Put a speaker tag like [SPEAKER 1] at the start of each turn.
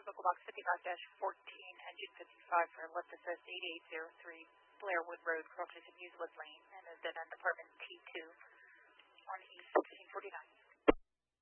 [SPEAKER 1] Vocal Box 55-14, Engine 55 for lift assist 8803, Blairwood Road, Crookston, Hugheswood Lane, and is dead end Department T2.